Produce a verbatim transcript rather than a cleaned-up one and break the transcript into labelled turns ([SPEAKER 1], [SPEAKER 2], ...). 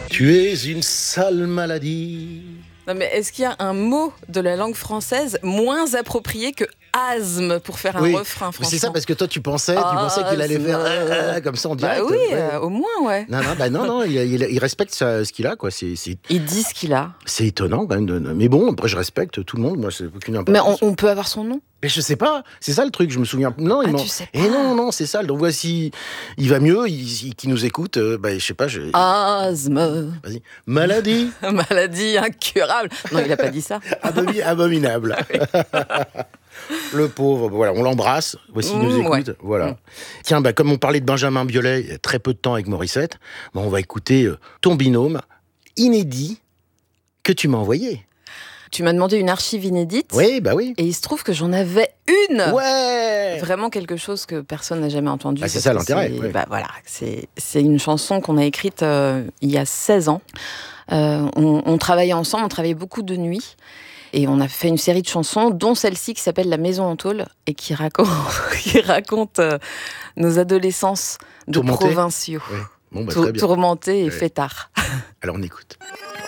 [SPEAKER 1] Tu es une sale maladie.
[SPEAKER 2] Non mais est-ce qu'il y a un mot de la langue française moins approprié que asthme pour faire un
[SPEAKER 1] Oui,
[SPEAKER 2] refrain, franchement?
[SPEAKER 1] c'est ça, parce que toi tu pensais, tu pensais qu'il allait faire euh, comme ça en
[SPEAKER 2] Bah
[SPEAKER 1] direct.
[SPEAKER 2] oui,
[SPEAKER 1] ouais.
[SPEAKER 2] euh, au moins, ouais.
[SPEAKER 1] Non, non, bah non, non, il, il, il respecte ça, ce qu'il a, quoi. C'est, c'est,
[SPEAKER 2] Il dit ce qu'il a.
[SPEAKER 1] c'est étonnant quand même. De, mais bon, après je respecte tout le monde, moi c'est aucune
[SPEAKER 2] Mais
[SPEAKER 1] importance.
[SPEAKER 2] on, on peut avoir son nom?
[SPEAKER 1] Mais je sais pas, c'est ça le truc, je me souviens. Non,
[SPEAKER 2] Ah,
[SPEAKER 1] il m'en...
[SPEAKER 2] tu sais pas.
[SPEAKER 1] Et non, non, c'est ça. Donc voici, il va mieux, il, il, qui nous écoute, euh, bah je sais pas. Je...
[SPEAKER 2] Asthme.
[SPEAKER 1] Vas-y, maladie.
[SPEAKER 2] Maladie incurable. Non, il a pas dit ça.
[SPEAKER 1] Abomi- abominable. Le pauvre, voilà, on l'embrasse. Voici, il nous
[SPEAKER 2] Mmh,
[SPEAKER 1] écoute.
[SPEAKER 2] ouais.
[SPEAKER 1] Voilà.
[SPEAKER 2] Mmh.
[SPEAKER 1] Tiens, bah, comme on parlait de Benjamin Biolay il y a très peu de temps avec Morissette, bah, on va écouter euh, ton binôme inédit que tu m'as envoyé.
[SPEAKER 2] Tu m'as demandé une archive inédite.
[SPEAKER 1] Oui, bah oui.
[SPEAKER 2] Et il se trouve que j'en avais une.
[SPEAKER 1] Ouais.
[SPEAKER 2] Vraiment quelque chose que personne n'a jamais entendu.
[SPEAKER 1] Bah, c'est
[SPEAKER 2] parce
[SPEAKER 1] ça
[SPEAKER 2] que
[SPEAKER 1] l'intérêt,
[SPEAKER 2] c'est-
[SPEAKER 1] ouais.
[SPEAKER 2] Bah, voilà, c'est, c'est une chanson qu'on a écrite euh, il y a seize ans. Euh, on, on travaillait ensemble, on travaillait beaucoup de nuit. Et on a fait une série de chansons, dont celle-ci qui s'appelle La Maison en tôle et qui raconte, qui raconte euh, nos adolescences de
[SPEAKER 1] Tourmentées.
[SPEAKER 2] provinciaux.
[SPEAKER 1] Ouais. Bon, bah,
[SPEAKER 2] Tour-
[SPEAKER 1] très bien.
[SPEAKER 2] Tourmentés et
[SPEAKER 1] Ouais.
[SPEAKER 2] fêtards.
[SPEAKER 1] Alors on écoute.